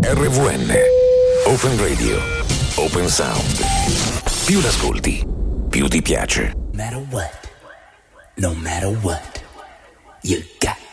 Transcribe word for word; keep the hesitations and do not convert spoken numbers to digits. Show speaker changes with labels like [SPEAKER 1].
[SPEAKER 1] R V N, Open Radio, Open Sound. Più l'ascolti, più ti piace.
[SPEAKER 2] No matter what, no matter what, you got